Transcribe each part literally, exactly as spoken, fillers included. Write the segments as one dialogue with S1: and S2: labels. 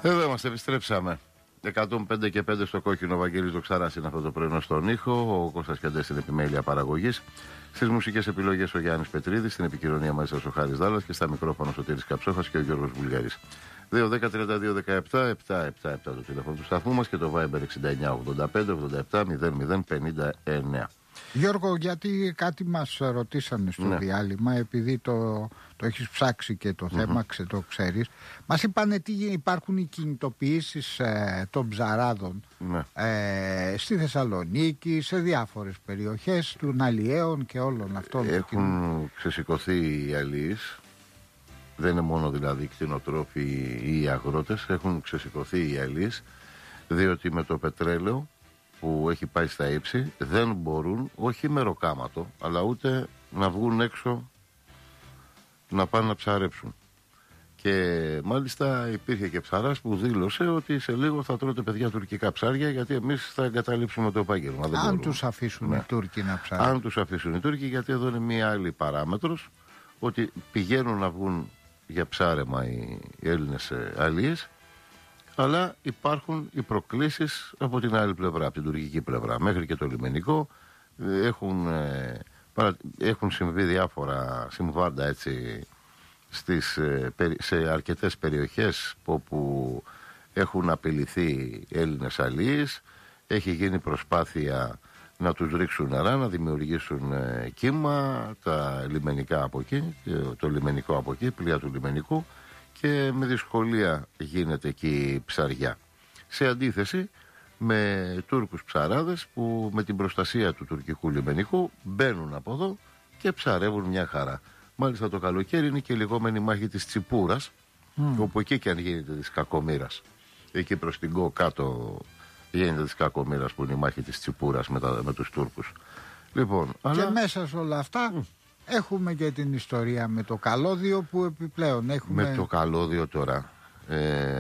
S1: Εδώ είμαστε, επιστρέψαμε. εκατόν πέντε και πέντε στο κόκκινο, ο Βαγγέλης Δοξαράς είναι αυτό το πρωινό στον ήχο. Ο Κώστας Κιαντές στην επιμέλεια παραγωγής. Στις μουσικές επιλογές ο Γιάννης Πετρίδης. Στην επικοινωνία μαζί σας ο Χάρης Δάλλας. Και στα μικρόφωνα ο Σωτήρης Καψόχας και ο Γιώργος Βουλγαρής. δύο δέκα τριάντα δύο δεκαεπτά επτακόσια εβδομήντα επτά το τηλέφωνο του σταθμού μας και το Viber εξήντα εννιά ογδόντα πέντε ογδόντα επτά μηδέν μηδέν πενήντα εννιά.
S2: Γιώργο, γιατί κάτι μας ρωτήσανε στο ναι. διάλειμμα, επειδή το, το έχεις ψάξει και το mm-hmm. θέμα, ξε, το ξέρεις. Μας είπανε τι υπάρχουν οι κινητοποιήσεις ε, των ψαράδων ναι. ε, στη Θεσσαλονίκη, σε διάφορες περιοχές των αλλιέων και όλων αυτών.
S1: Έχουν ξεσηκωθεί οι αλλιείς, δεν είναι μόνο δηλαδή οι κτηνοτρόφοι ή οι αγρότες, έχουν ξεσηκωθεί οι αλλιείς, διότι με το πετρέλαιο που έχει πάει στα ύψη δεν μπορούν, όχι με ροκάματο, αλλά ούτε να βγουν έξω να πάνε να ψαρέψουν. Και μάλιστα υπήρχε και ψαράς που δήλωσε ότι σε λίγο θα τρώτε παιδιά τουρκικά ψάρια, γιατί εμείς θα εγκαταλείψουμε το επάγγελμα. Δεν
S2: Αν τους αφήσουν ναι. οι Τούρκοι να ψάρουν.
S1: Αν τους αφήσουν οι Τούρκοι, γιατί εδώ είναι μία άλλη παράμετρος, ότι πηγαίνουν να βγουν για ψάρεμα οι Έλληνες αλλιείς, αλλά υπάρχουν οι προκλήσεις από την άλλη πλευρά, από την τουρκική πλευρά. Μέχρι και το λιμενικό έχουν, ε, παρα, έχουν συμβεί διάφορα συμβάντα έτσι, στις, ε, σε αρκετές περιοχές όπου έχουν απειληθεί Έλληνες αλλιείς. Έχει γίνει προσπάθεια να τους ρίξουν νερά, να δημιουργήσουν ε, κύμα, τα λιμενικά από εκεί, το λιμενικό από εκεί, πλοία του λιμενικού, και με δυσκολία γίνεται εκεί ψαριά. Σε αντίθεση με Τούρκους ψαράδες που με την προστασία του τουρκικού λιμενικού μπαίνουν από εδώ και ψαρεύουν μια χαρά. Μάλιστα το καλοκαίρι είναι και η λεγόμενη μάχη της Τσιπούρας, mm. όπου εκεί και αν γίνεται της Κακομοίρας, εκεί προς την Κο κάτω γίνεται της Κακομοίρας, που είναι η μάχη της Τσιπούρας με, τα, με τους Τούρκους. Λοιπόν,
S2: και αλλά... μέσα σε όλα αυτά mm. έχουμε και την ιστορία με το καλώδιο που επιπλέον έχουμε...
S1: Με το καλώδιο τώρα, ε,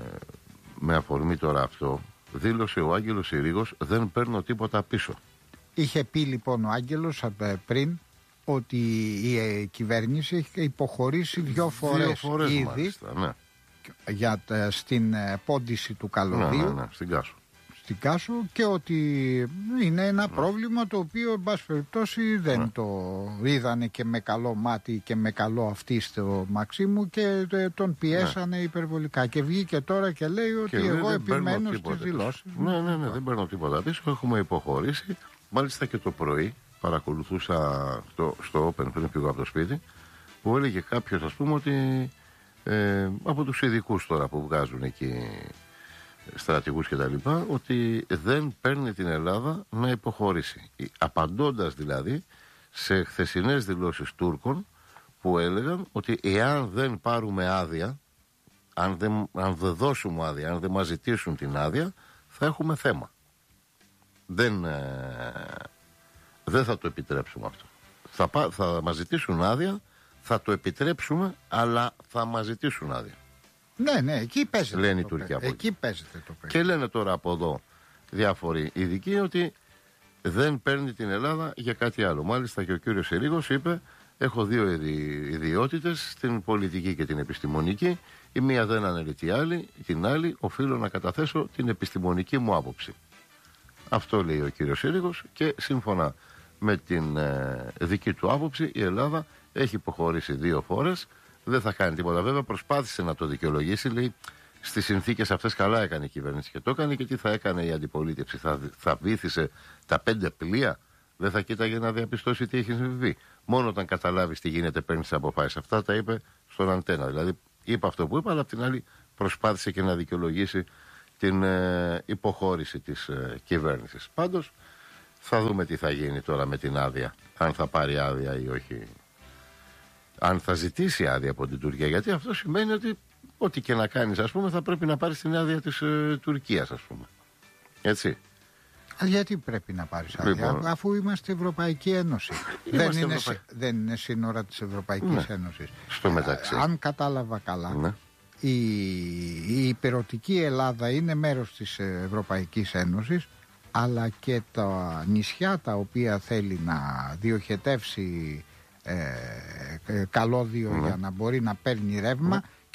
S1: με αφορμή τώρα αυτό, δήλωσε ο Άγγελος Συρίγος, δεν παίρνω τίποτα πίσω.
S2: Είχε πει λοιπόν ο Άγγελος πριν ότι η κυβέρνηση έχει υποχωρήσει δύο φορές,
S1: δύο φορές
S2: ήδη
S1: μάλιστα, ναι.
S2: για, στην πόντιση του καλωδίου.
S1: Ναι, ναι, ναι, στην Κάσο.
S2: Στην Κάσο, και ότι είναι ένα ναι. πρόβλημα το οποίο εν πάση περιπτώσει δεν ναι. το είδανε και με καλό μάτι και με καλό αυτί στο Μαξίμου και τον πιέσανε ναι. υπερβολικά, και βγήκε τώρα και λέει ότι και εγώ επιμένω στις δηλώσεις.
S1: Ναι, ναι, ναι, δεν παίρνω τίποτα πίσω, έχουμε υποχωρήσει. Μάλιστα και το πρωί παρακολουθούσα το, στο Open πριν φύγω από το σπίτι, που έλεγε κάποιος, ας πούμε, ότι ε, από τους ειδικούς τώρα που βγάζουν εκεί στρατηγούς και τα λοιπά, ότι δεν παίρνει την Ελλάδα να υποχωρήσει, απαντώντας δηλαδή σε χθεσινές δηλώσεις Τούρκων που έλεγαν ότι εάν δεν πάρουμε άδεια, αν δεν, αν δεν δώσουμε άδεια, αν δεν μας ζητήσουν την άδεια, θα έχουμε θέμα. Δεν, ε, δεν θα το επιτρέψουμε αυτό. Θα, θα μας ζητήσουν άδεια, θα το επιτρέψουμε, αλλά θα μας ζητήσουν άδεια.
S2: Ναι, ναι, εκεί παίζεται.
S1: Λένε οι
S2: το
S1: Τούρκοι από
S2: εκεί. Εκεί παίζεται το παίζεται.
S1: Και λένε τώρα από εδώ διάφοροι ειδικοί ότι δεν παίρνει την Ελλάδα για κάτι άλλο. Μάλιστα και ο κύριος Συρίγος είπε: έχω δύο ιδιότητες, την πολιτική και την επιστημονική. Η μία δεν αναιρετεί άλλη, την άλλη οφείλω να καταθέσω την επιστημονική μου άποψη. Αυτό λέει ο κύριος Συρίγος, και σύμφωνα με την ε, δική του άποψη η Ελλάδα έχει υποχωρήσει δύο φορές. Δεν θα κάνει τίποτα. Βέβαια προσπάθησε να το δικαιολογήσει, λέει στις συνθήκες αυτές καλά έκανε η κυβέρνηση και το έκανε, και τι θα έκανε η αντιπολίτευση, θα, θα βήθησε τα πέντε πλοία, δεν θα κοίταγε να διαπιστώσει τι έχει συμβεί. Μόνο όταν καταλάβεις τι γίνεται παίρνει τις αποφάσεις. Αυτά τα είπε στον Αντένα. Δηλαδή είπε αυτό που είπε, αλλά απ' την άλλη προσπάθησε και να δικαιολογήσει την ε, υποχώρηση της ε, κυβέρνησης. Πάντως θα δούμε τι θα γίνει τώρα με την άδεια, αν θα πάρει άδεια ή όχι, αν θα ζητήσει άδεια από την Τουρκία, γιατί αυτό σημαίνει ότι ό,τι και να κάνεις, ας πούμε, θα πρέπει να πάρεις την άδεια της ε, Τουρκίας, ας πούμε. Έτσι.
S2: Α, γιατί πρέπει να πάρεις άδεια, λοιπόν, αφού είμαστε Ευρωπαϊκή Ένωση. δεν, είναι, Ευρωπαϊ... δεν είναι σύνορα της Ευρωπαϊκής ναι. Ένωσης.
S1: Στο μεταξύ.
S2: Α, αν κατάλαβα καλά,
S1: ναι.
S2: η, η υπηρετική Ελλάδα είναι μέρος της Ευρωπαϊκής Ένωσης, αλλά και τα νησιά τα οποία θέλει να διοχετεύσει ε, ε, καλώδιο ναι. για να μπορεί να παίρνει ρεύμα ναι.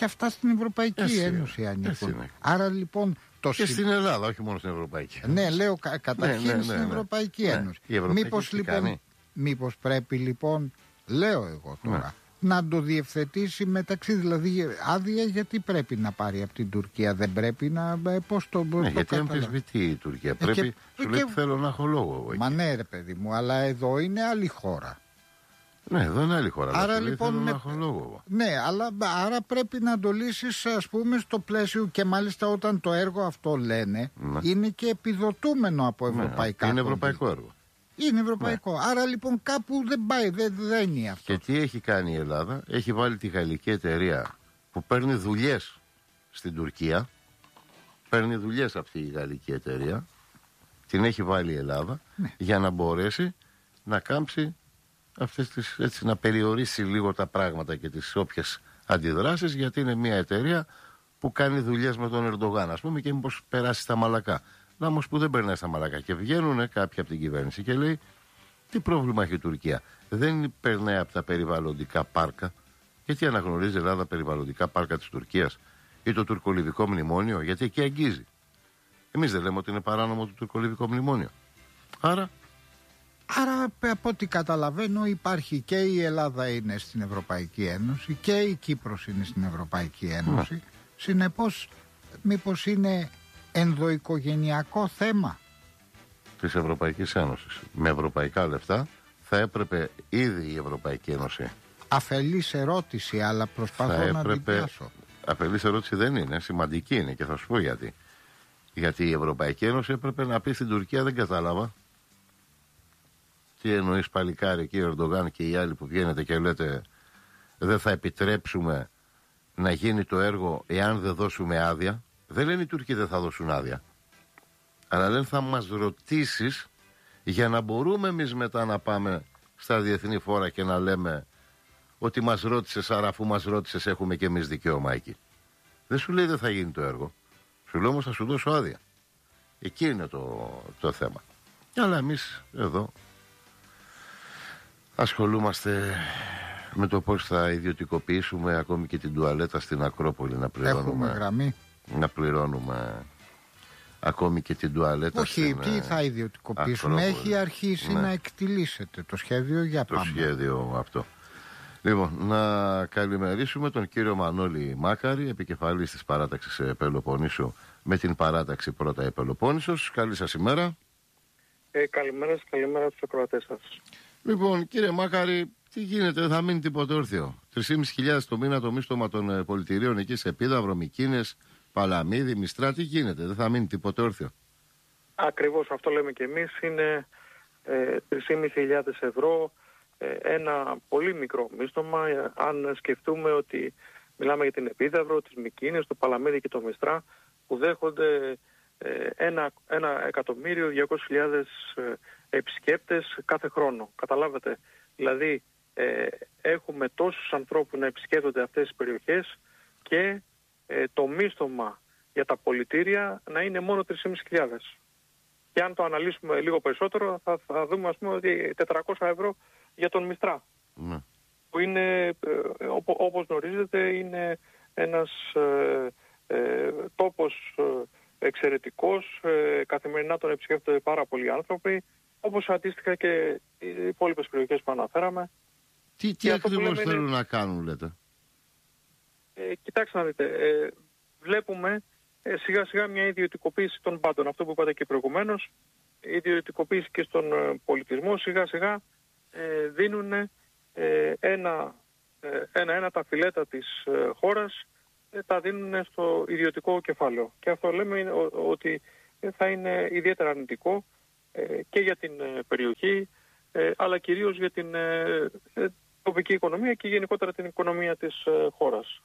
S2: και αυτά στην Ευρωπαϊκή
S1: Εσύ,
S2: Ένωση ανήκουν. Άρα λοιπόν. Το
S1: και συ... στην Ελλάδα, όχι μόνο στην Ευρωπαϊκή.
S2: Ναι, λέω κα, καταρχήν ναι, ναι, ναι, στην Ευρωπαϊκή ναι. Ένωση.
S1: Ναι. Ευρωπαϊκή
S2: μήπως, λοιπόν, μήπως πρέπει λοιπόν, λέω εγώ τώρα, ναι. να το διευθετήσει μεταξύ, δηλαδή άδεια γιατί πρέπει να πάρει από την Τουρκία, δεν πρέπει να. Πώς το,
S1: ναι,
S2: το
S1: γιατί αμφισβητεί η Τουρκία. Ε, πρέπει, και, σου λέει και... θέλω να έχω λόγο.
S2: Μα ναι, ρε παιδί μου, αλλά εδώ είναι άλλη χώρα.
S1: Ναι, εδώ είναι άλλη χώρα.
S2: Άρα
S1: λέει,
S2: λοιπόν.
S1: Θέλω
S2: Με...
S1: να έχω λόγο.
S2: Ναι, αλλά άρα πρέπει να το λύσεις, ας πούμε, στο πλαίσιο και μάλιστα όταν το έργο αυτό λένε ναι. είναι και επιδοτούμενο από ευρωπαϊκά.
S1: Ναι, είναι ευρωπαϊκό έργο.
S2: Είναι ευρωπαϊκό. Ναι. Άρα λοιπόν κάπου δεν πάει, δεν, δεν είναι αυτό.
S1: Και τι έχει κάνει η Ελλάδα, έχει βάλει τη γαλλική εταιρεία που παίρνει δουλειές στην Τουρκία. Παίρνει δουλειές αυτή η γαλλική εταιρεία. Την έχει βάλει η Ελλάδα ναι. για να μπορέσει να κάμψει. Αυτές τις, έτσι, να περιορίσει λίγο τα πράγματα και τις όποιες αντιδράσεις, γιατί είναι μια εταιρεία που κάνει δουλειές με τον Ερντογάν, ας πούμε, και μήπως περάσει στα μαλακά. Να όμως που δεν περνάει στα μαλακά. Και βγαίνουν κάποιοι από την κυβέρνηση και λέει τι πρόβλημα έχει η Τουρκία. Δεν περνάει από τα περιβαλλοντικά πάρκα. Γιατί αναγνωρίζει η Ελλάδα περιβαλλοντικά πάρκα της Τουρκίας ή το τουρκολιβικό μνημόνιο, γιατί εκεί αγγίζει. Εμείς δεν λέμε ότι είναι παράνομο το τουρκολιβικό μνημόνιο. Άρα.
S2: Άρα από ό,τι καταλαβαίνω υπάρχει και η Ελλάδα είναι στην Ευρωπαϊκή Ένωση και η Κύπρος είναι στην Ευρωπαϊκή Ένωση. Mm. Συνεπώς μήπως είναι ενδοοικογενειακό θέμα
S1: της Ευρωπαϊκής Ένωσης. Με ευρωπαϊκά λεφτά θα έπρεπε ήδη η Ευρωπαϊκή Ένωση.
S2: Αφελής ερώτηση, αλλά προσπαθώ θα έπρεπε... να την πιάσω.
S1: Αφελής ερώτηση δεν είναι, σημαντική είναι και θα σου πω γιατί. Γιατί η Ευρωπαϊκή Ένωση έπρεπε να πει στην Τουρκία, δεν κατάλαβα. Τι εννοείς παλικάρι, κύριε Ερντογάν και οι άλλοι που βγαίνετε και λέτε δεν θα επιτρέψουμε να γίνει το έργο εάν δεν δώσουμε άδεια. Δεν λένε οι Τούρκοι δεν θα δώσουν άδεια. Αλλά λένε θα μας ρωτήσεις για να μπορούμε εμείς μετά να πάμε στα διεθνή φόρα και να λέμε ότι μας ρώτησες, άρα αφού μας ρώτησες έχουμε και εμείς δικαίωμα εκεί. Δεν σου λέει δεν θα γίνει το έργο. Σου λέει όμως θα σου δώσω άδεια. Εκεί είναι το, το θέμα. Αλλά εμείς εδώ ασχολούμαστε με το πώς θα ιδιωτικοποιήσουμε ακόμη και την τουαλέτα στην Ακρόπολη, να πληρώνουμε.
S2: Έχουμε γραμμή.
S1: Να πληρώνουμε ακόμη και την τουαλέτα.
S2: Όχι,
S1: στην,
S2: τι θα ιδιωτικοποιήσουμε. Ακρόπολη. Έχει αρχίσει ναι. να εκτιλήσεται το σχέδιο για
S1: το
S2: πάμε.
S1: Το σχέδιο αυτό. Λοιπόν, να καλημερίσουμε τον κύριο Μανώλη Μάκαρη, επικεφαλής της παράταξης Πελοποννήσου, με την παράταξη πρώτα η Πελοπόννησος. Καλή σας ημέρα.
S3: Ε, καλημέρα σας, καλημέρα στους ακροατές σας.
S1: Λοιπόν, κύριε Μάκαρη, τι γίνεται, δεν θα μείνει τίποτε όρθιο. τρεις χιλιάδες πεντακόσια το μήνα το μίστομα των πολιτηρίων εκεί σε Επίδαυρο, Μικίνες, Παλαμίδη, Μιστρά, τι γίνεται, δεν θα μείνει τίποτε όρθιο.
S3: Ακριβώς αυτό λέμε και εμείς, είναι ε, τρεις χιλιάδες πεντακόσια ευρώ, ε, ένα πολύ μικρό μίστομα, ε, αν σκεφτούμε ότι μιλάμε για την Επίδαυρο, τις Μικίνες, το Παλαμίδη και το Μιστρά, που δέχονται ε, ένα, ένα εκατομμύριο διακόσιες χιλιάδες ε, επισκέπτες κάθε χρόνο. Καταλάβετε, δηλαδή ε, έχουμε τόσους ανθρώπους να επισκέπτονται αυτές τις περιοχές και ε, το μίστομα για τα πολιτήρια να είναι μόνο τρεις χιλιάδες πεντακόσια. Και αν το αναλύσουμε λίγο περισσότερο θα, θα δούμε ας πούμε ότι τετρακόσια ευρώ για τον Μιστρά. Mm. Που είναι, ε, όπω, όπως γνωρίζετε, είναι ένας ε, ε, τόπος ε, εξαιρετικός, ε, καθημερινά τον επισκέπτονται πάρα πολλοί άνθρωποι, όπως αντίστοιχα και οι υπόλοιπες περιοχές που αναφέραμε.
S1: Τι, τι ακριβώς θέλουν είναι... να κάνουν, λέτε?
S3: Ε, κοιτάξτε να δείτε, ε, βλέπουμε ε, σιγά σιγά μια ιδιωτικοποίηση των πάντων. Αυτό που είπατε και προηγουμένως, η ιδιωτικοποίηση και στον ε, πολιτισμό σιγά σιγά ε, δίνουν ε, ένα, ε, ένα, ένα τα φιλέτα της ε, χώρας, ε, τα δίνουν στο ιδιωτικό κεφάλαιο. Και αυτό λέμε είναι, ο, ότι θα είναι ιδιαίτερα αρνητικό ε, και για την ε, περιοχή, ε, αλλά κυρίως για την ε, ε, τοπική οικονομία και γενικότερα την οικονομία της ε, χώρας.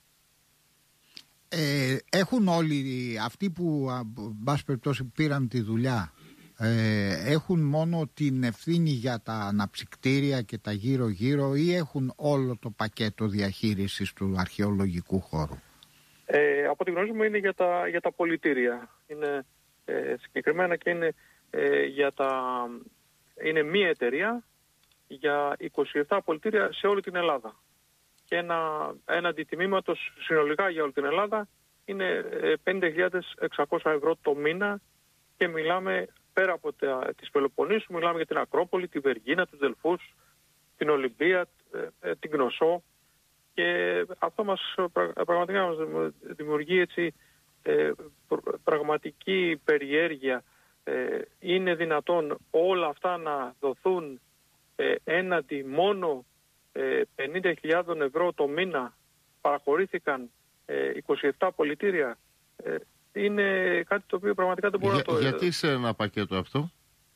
S2: Ε, έχουν όλοι αυτοί που μπας περιπτώσει πήραν τη δουλειά, ε, έχουν μόνο την ευθύνη για τα αναψυκτήρια και τα γύρω γύρω ή έχουν όλο το πακέτο διαχείρισης του αρχαιολογικού χώρου?
S3: Ε, από ό,τι γνωρίζουμε είναι για τα, για τα πολιτήρια. Είναι ε, συγκεκριμένα και είναι, ε, για τα, είναι μία εταιρεία για είκοσι επτά πολιτήρια σε όλη την Ελλάδα. και ένα έναντι τιμήματος συνολικά για όλη την Ελλάδα είναι πενήντα χιλιάδες εξακόσια ευρώ το μήνα και μιλάμε πέρα από τα, της Πελοποννήσου, μιλάμε για την Ακρόπολη, τη Βεργίνα, τους Δελφούς, την Ολυμπία, την Κνωσό και αυτό μας πραγματικά μας δημιουργεί έτσι ε, πραγματική περιέργεια. Ε, είναι δυνατόν όλα αυτά να δοθούν ε, έναντι μόνο ε, πενήντα χιλιάδες ευρώ το μήνα? Παραχωρήθηκαν ε, είκοσι επτά πολιτήρια. Ε, είναι κάτι το οποίο πραγματικά δεν μπορώ
S1: Για,
S3: να το...
S1: Γιατί σε ένα πακέτο αυτό?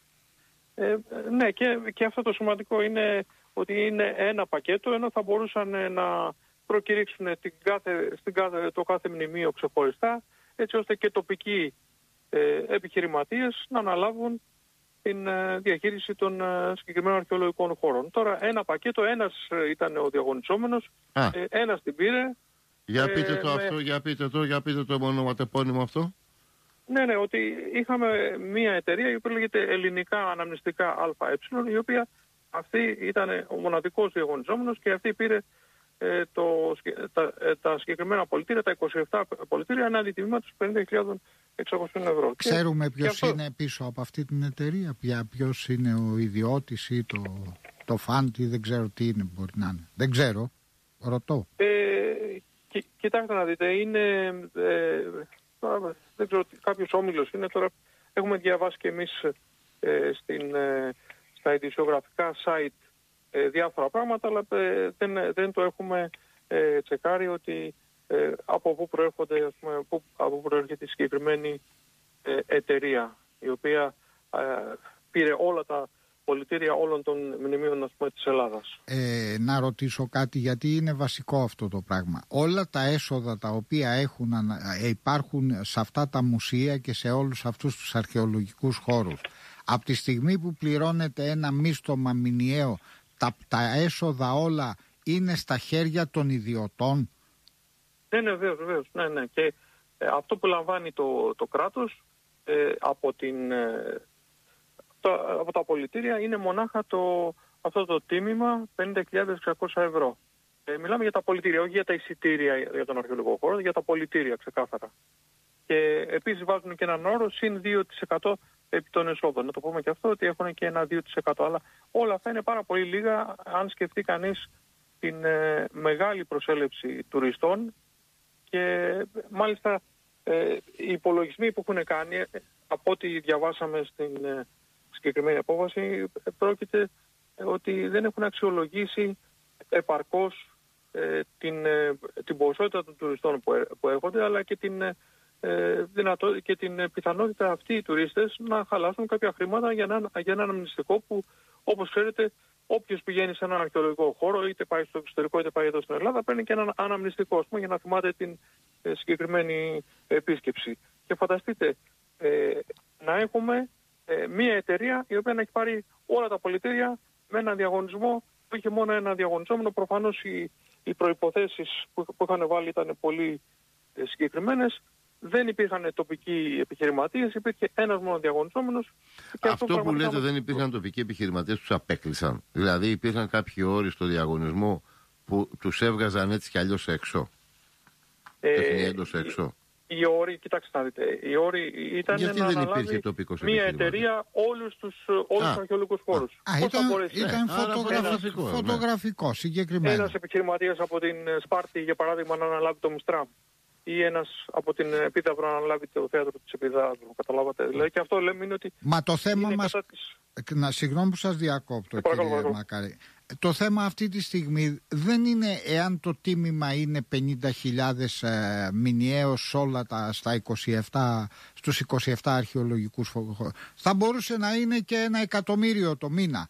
S3: Ε, ναι, και, και αυτό το σημαντικό είναι ότι είναι ένα πακέτο, ενώ θα μπορούσαν να προκηρύξουν την κάθε, στην κάθε, το κάθε μνημείο ξεχωριστά, έτσι ώστε και τοπικοί ε, επιχειρηματίες να αναλάβουν την ε, διαχείριση των ε, συγκεκριμένων αρχαιολογικών χώρων. Τώρα ένα πακέτο, ένας ε, ήταν ο διαγωνιζόμενος, ε, ένας την πήρε.
S1: Για πείτε
S3: ε,
S1: το
S3: με...
S1: αυτό, για πείτε το, για πείτε το ονοματεπώνυμο αυτό.
S3: Ναι, ναι, ότι είχαμε μια εταιρεία η οποία λέγεται Ελληνικά Αναμνηστικά ΑΕ, η οποία αυτή ήταν ο μοναδικός διαγωνιζόμενος και αυτή πήρε ε, το, τα, ε, τα συγκεκριμένα πολιτήρια, τα είκοσι επτά πολιτήρια, έναντι τιμήματος πενήντα χιλιάδες εξακόσια ευρώ.
S2: Ξέρουμε
S3: και,
S2: ποιος
S3: και αυτό...
S2: είναι πίσω από αυτή την εταιρεία, ποια, ποιος είναι ο ιδιώτης ή το, το φαντ ή δεν ξέρω τι είναι, μπορεί να είναι. Δεν ξέρω, ρωτώ.
S3: Ε, κι, κοιτάξτε να δείτε, είναι... Ε, τώρα, δεν ξέρω, κάποιος όμιλος είναι τώρα. Έχουμε διαβάσει και εμείς ε, στην, ε, στα ειδησιογραφικά site ε, διάφορα πράγματα, αλλά ε, δεν, δεν το έχουμε ε, τσεκάρει ότι ε, από πού προέρχονται, ας πούμε, που, από πού προέρχεται η συγκεκριμένη ε, εταιρεία, η οποία ε, πήρε όλα τα πολιτήρια όλων των μνημείων, ας πούμε, της Ελλάδας.
S2: Ε, να ρωτήσω κάτι, γιατί είναι βασικό αυτό το πράγμα. Όλα τα έσοδα τα οποία έχουν, ε, υπάρχουν σε αυτά τα μουσεία και σε όλους αυτούς τους αρχαιολογικούς χώρους, από τη στιγμή που πληρώνεται ένα μίστομα μηνιαίο, τα, τα έσοδα όλα είναι στα χέρια των ιδιωτών?
S3: Ναι, ναι, βέβαιως, βέβαιως. Ναι, ναι. Και ε, αυτό που λαμβάνει το, το κράτος ε, από την... Ε, από τα πολιτήρια είναι μονάχα το, αυτό το τίμημα πενήντα χιλιάδες εξακόσια ευρώ. Ε, μιλάμε για τα πολιτήρια, όχι για τα εισιτήρια για τον αρχαιολογικό χώρο, για τα πολιτήρια ξεκάθαρα. Και επίσης βάζουν και έναν όρο συν δύο τοις εκατό επί των εσόδων. Να το πούμε και αυτό, ότι έχουν και ένα δύο τοις εκατό. Αλλά όλα αυτά είναι πάρα πολύ λίγα αν σκεφτεί κανείς την ε, μεγάλη προσέλευση τουριστών και μάλιστα ε, οι υπολογισμοί που έχουν κάνει, ε, από ό,τι διαβάσαμε στην... Ε, συγκεκριμένη απόφαση, πρόκειται ότι δεν έχουν αξιολογήσει επαρκώς ε, την, ε, την ποσότητα των τουριστών που, ε, που έρχονται, αλλά και την, ε, δυνατό, και την πιθανότητα αυτοί οι τουρίστες να χαλάσουν κάποια χρήματα για ένα, για ένα αναμνηστικό που, όπως ξέρετε, όποιος πηγαίνει σε έναν αρχαιολογικό χώρο, είτε πάει στο εξωτερικό είτε πάει εδώ στην Ελλάδα, παίρνει και έναν αναμνηστικό, πούμε, για να θυμάται την ε, συγκεκριμένη επίσκεψη. Και φανταστείτε ε, να έχουμε Ε, μία εταιρεία η οποία να έχει πάρει όλα τα πολιτήρια με έναν διαγωνισμό που είχε μόνο ένα διαγωνιζόμενο. Προφανώς οι, οι προϋποθέσεις που, που είχαν βάλει ήταν πολύ ε, συγκεκριμένες. Δεν υπήρχαν τοπικοί επιχειρηματίες, υπήρχε ένας μόνο διαγωνιζόμενος.
S1: Αυτό, αυτό που λέτε δεν υπήρχαν τοπικοί επιχειρηματίες, τους απέκλεισαν. Δηλαδή υπήρχαν κάποιοι όροι στο διαγωνισμό που τους έβγαζαν έτσι κι αλλιώς έξω. Ε, Τεχνιέντος έξω.
S3: Οι όροι, κοιτάξτε να δείτε, οι όροι ήταν
S1: γιατί
S3: να
S1: δεν
S3: αναλάβει μια εταιρεία όλους τους, όλους τους αρχαιολογικούς χώρους.
S2: Α, ήταν, ήταν
S1: ε,
S2: φωτογραφικό,
S1: ένας,
S2: φωτογραφικό ναι. συγκεκριμένο.
S3: Ένας επιχειρηματίας από την Σπάρτη, για παράδειγμα, να αναλάβει το Μιστράμ. Ή ένας από την Επίδαυρο να αναλάβει το θέατρο της Επιδαύρου. Καταλάβατε. Δηλαδή, και αυτό λέμε είναι ότι...
S2: Μα το θέμα μας...
S3: Της...
S2: Να, συγγνώμη που σας διακόπτω, κύριε παρακαλώ. Μακάρη. Το θέμα αυτή τη στιγμή δεν είναι εάν το τίμημα είναι πενήντα χιλιάδες ε, μηνιαίως όλα τα, στα είκοσι επτά, στους είκοσι επτά αρχαιολογικούς χώρους. Θα μπορούσε να είναι και ένα εκατομμύριο το μήνα.